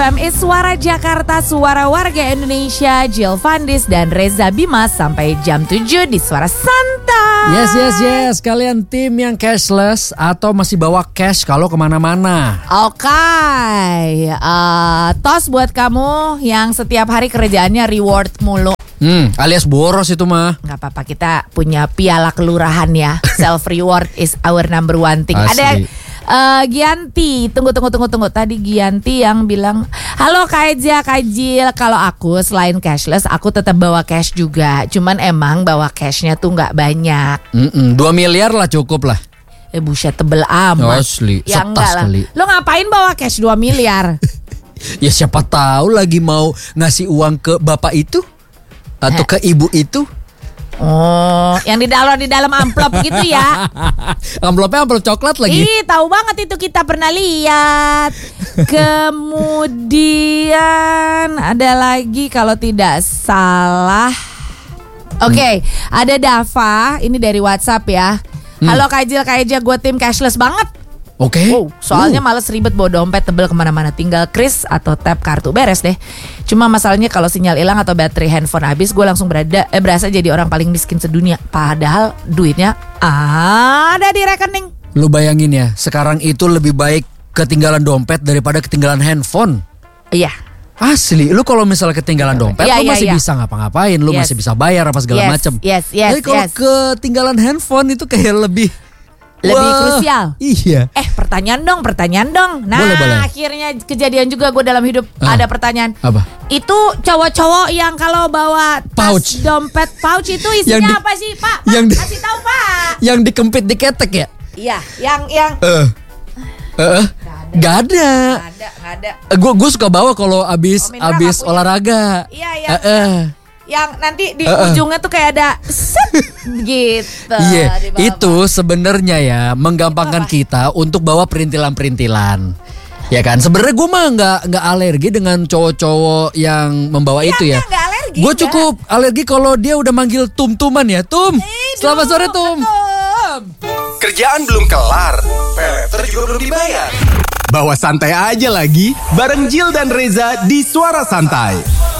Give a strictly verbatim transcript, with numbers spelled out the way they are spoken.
F M is Suara Jakarta, suara warga Indonesia, Jill Fandis dan Reza Bima sampai jam tujuh di Suara Santai. Yes, yes, yes. Kalian tim yang cashless atau masih bawa cash kalau kemana-mana? Oke, okay. uh, tos buat kamu yang setiap hari kerjaannya reward mulu. Hmm, alias boros itu mah. Gak apa-apa, kita punya piala kelurahan ya. Self reward is our number one thing. Asli. Ada uh, Gianti, tunggu tunggu tunggu tunggu. Tadi Gianti yang bilang, halo Kak Eja, Kak Jil. Kalau aku selain cashless, aku tetap bawa cash juga. Cuman emang bawa cashnya tuh nggak banyak. Mm-mm, dua miliar lah cukup lah. Eh buset, tebel amat. Asli, Ya setas enggak lah. kali. Lo ngapain bawa cash dua miliar? Ya siapa tahu lagi mau ngasih uang ke bapak itu atau ke ibu itu. Oh, yang di dalam di dalam amplop gitu ya. Amplopnya amplop coklat lagi. Ih, tahu banget itu, kita pernah lihat. Kemudian ada lagi kalau tidak salah. Oke, okay, hmm. ada Dava, ini dari WhatsApp ya. Hmm. Halo Kak Jil, Kak Eja, gue tim cashless banget. Oke. Okay. Wow, soalnya uh. males ribet bawa dompet tebel kemana-mana. Tinggal kris atau tap kartu, beres deh. Cuma masalahnya kalau sinyal hilang atau baterai handphone habis, gue langsung berada eh, berasa jadi orang paling miskin sedunia. Padahal duitnya ada di rekening. Lu bayangin ya, sekarang itu lebih baik ketinggalan dompet daripada ketinggalan handphone. Iya. Asli, lu kalau misalnya ketinggalan dompet, ya, lu ya, masih ya. bisa ngapa-ngapain, lu yes. masih bisa bayar apa segala yes, macem. Yes, yes, Tapi kalau yes. ketinggalan handphone itu kayak lebih Lebih wah, krusial. Iya. Eh pertanyaan dong, pertanyaan dong. Nah boleh, boleh. akhirnya kejadian juga gue dalam hidup ah. ada pertanyaan. Apa? Itu cowok-cowok yang kalau bawa tas pouch. dompet pouch itu isinya di, apa sih Pak? Pak yang di, kasih tahu Pak. Yang dikempit diketek ya? Iya, yang yang. Uh, uh, Gak ada. Gak ada, gak ada. Gue gue suka bawa kalau abis oh, abis olahraga. Iya iya. Uh, uh. Yang nanti di uh, uh. ujungnya tuh kayak ada set gitu. Iya, itu sebenarnya ya menggampangkan kita untuk bawa perintilan-perintilan. Ya kan, sebenarnya gue mah nggak nggak alergi dengan cowok-cowok yang membawa ya, itu ya. Gue cukup alergi kalau dia udah manggil tum-tuman ya, Tum. Eh, Selamat sore Tum. Tum. Kerjaan belum kelar, peleter juga belum dibayar. Bawa santai aja lagi, bareng Jill dan Reza di Suara Santai.